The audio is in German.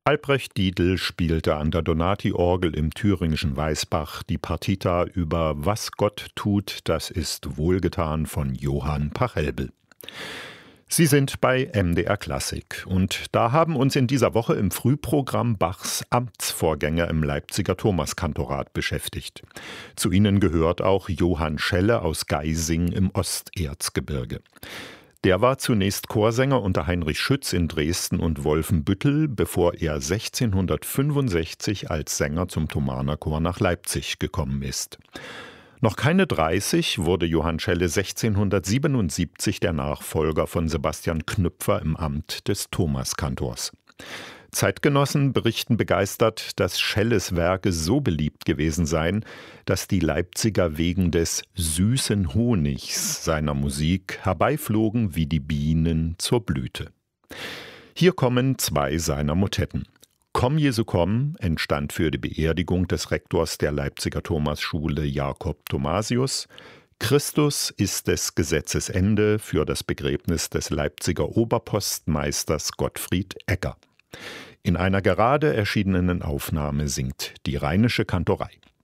Albrecht Dietl spielte an der Donati-Orgel im thüringischen Weißbach die Partita über »Was Gott tut, das ist wohlgetan« von Johann Pachelbel. Sie sind bei MDR Klassik und da haben uns in dieser Woche im Frühprogramm Bachs Amtsvorgänger im Leipziger Thomaskantorat beschäftigt. Zu ihnen gehört auch Johann Schelle aus Geising im Osterzgebirge. Der war zunächst Chorsänger unter Heinrich Schütz in Dresden und Wolfenbüttel, bevor er 1665 als Sänger zum Thomanerchor nach Leipzig gekommen ist. Noch keine 30 wurde Johann Schelle 1677 der Nachfolger von Sebastian Knüpfer im Amt des Thomaskantors. Zeitgenossen berichten begeistert, dass Schelles Werke so beliebt gewesen seien, dass die Leipziger wegen des süßen Honigs seiner Musik herbeiflogen wie die Bienen zur Blüte. Hier kommen zwei seiner Motetten. Komm Jesu komm entstand für die Beerdigung des Rektors der Leipziger Thomasschule Jakob Thomasius. Christus ist des Gesetzes Ende für das Begräbnis des Leipziger Oberpostmeisters Gottfried Egger. In einer gerade erschienenen Aufnahme singt die Rheinische Kantorei.